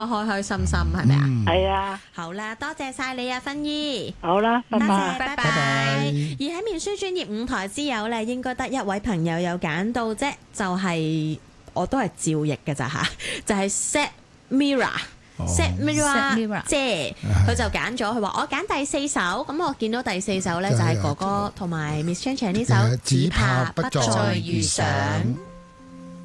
開開心心係咪啊？ 係啊， 好啦，多謝晒你啊，芬姨。 好啦，拜多謝， 拜。 拜拜。而喺面書專業5台之友咧，應該得一位朋友有揀到啫，就係我都係照譯嘅咋吓，就係 Set Mirror。Set Mirror 姐，佢就揀咗，佢話我揀第4首，咁我見到第4首咧就係哥哥同埋 Miss Chan Chan 呢首， 只怕不再遇上。